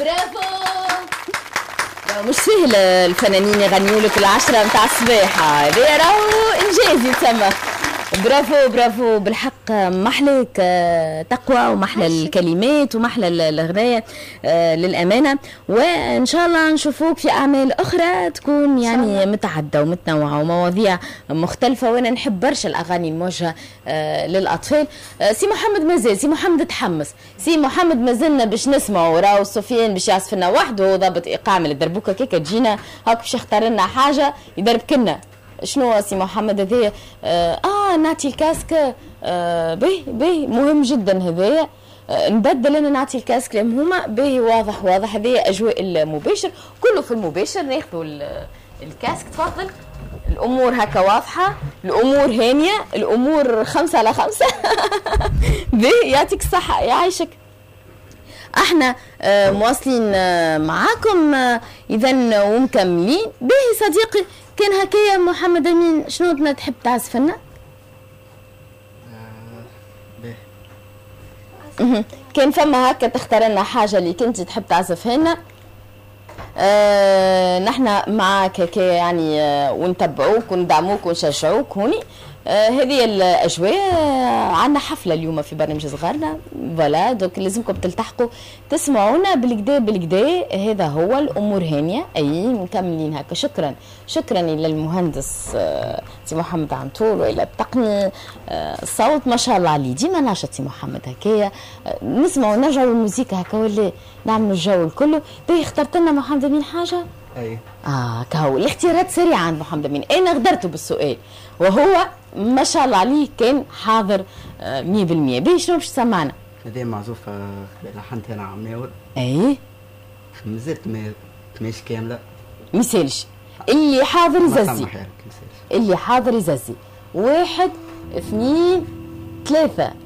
برافو. مش سهل الفنانين يغنيوا لك العشرة متاع الصباح، هذا راهو انجاز يتسمى. برافو برافو بالحق، محلك تقوى ومحلى الكلمات ومحلى الغناية للأمانة، وإن شاء الله نشوفوك في أعمال أخرى تكون يعني متعددة ومتنوعة ومواضيع مختلفة. وأنا نحب برشا الأغاني الموجهة للأطفال. سي محمد مازال، سي محمد تحمس، سي محمد مازلنا باش نسمعوا، راهو سفيان باش يعزف لنا وحده، هو ضابط إيقاع من الدربوكة كيكا تجينا هاك باش يختار لنا حاجة يدربكنا. شنو سي محمد هذايا؟ نعطي الكاسك. باهي مهم جدا هذايا. نبدل انا نعطي الكاسك لهم هما باهي. واضح هذايا اجواء المباشر، كله في المباشر ناخذوا الكاسك. تفضل، الامور هكا واضحه، الامور هانيه، الامور 5 على 5. باهي يعطيك الصحه يعيشك. احنا مواصلين معاكم اذا ومكملين. باهي صديقي، كان هكايا محمد امين شنو تحب تعزف لنا؟ كان فما هكا تختار لنا حاجه اللي كنت تحب تعزفها لنا. نحنا معاك هكايا يعني، ونتبعوك وندعموك ونشجعوك هوني. هذه الاجواء. عندنا حفله اليوم في برنامج صغارنا، فوالا دوك لازمكم تلتحقوا تسمعونا بالكدا. هذا هو الامور هانيه. اي مكملين هكا. شكرا الى المهندس سي محمد عنتور، والى التقني الصوت ما شاء الله عليه ديما ناشط سي محمد هكايا. نسمعوا نرجعوا للموسيقى هكا ولا نعملوا الجو الكل. باهي اخترت لنا محمد امين حاجه. اي كهو الاختيارات سريعه عند محمد امين. انا غدرته بالسؤال وهو ما شاء الله عليه كان حاضر 100%. باهي شنو باش تسمعنا؟ هذه معزوفه لحنتها انا عماور. اي مازلت مش كامله. ميسالش اللي حاضر يززي، اللي حاضر يززي. 1 2 3